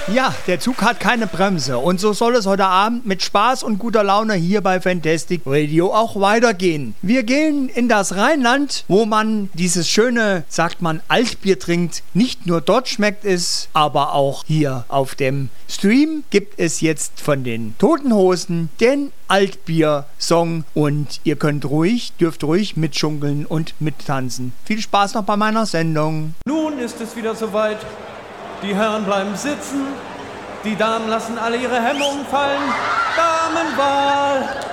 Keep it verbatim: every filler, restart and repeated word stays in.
Ja, der Zug hat keine Bremse und so soll es heute Abend mit Spaß und guter Laune hier bei Fantastic Radio auch weitergehen. Wir gehen in das Rheinland, wo man dieses schöne, sagt man, Altbier trinkt. Nicht nur dort schmeckt es, aber auch hier auf dem Stream gibt es jetzt von den Toten Hosen den Altbier-Song und ihr könnt ruhig, dürft ruhig mitschunkeln und mittanzen. Viel Spaß noch bei meiner Sendung. Nun ist es wieder soweit. Die Herren bleiben sitzen, die Damen lassen alle ihre Hemmungen fallen. Damenwahl!